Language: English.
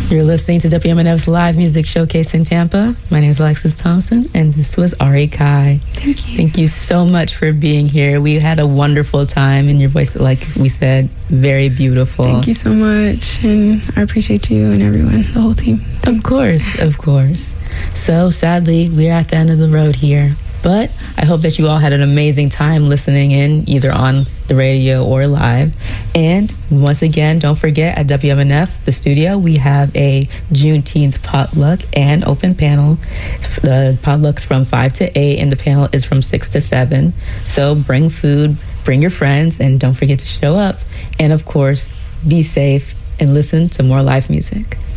You're listening to WMNF's live music showcase in Tampa. My name is Alexis Thompson, and this was Ari Kai. Thank you. Thank you so much for being here. We had a wonderful time, and your voice, like we said, very beautiful. Thank you so much, and I appreciate you and everyone, the whole team. Of course, of course. So sadly, we're at the end of the road here. But I hope that you all had an amazing time listening in, either on the radio or live. And once again, don't forget, at WMNF, the studio, we have a Juneteenth potluck and open panel. The potluck's from 5 to 8, and the panel is from 6 to 7. So bring food, bring your friends, and don't forget to show up. And of course, be safe and listen to more live music.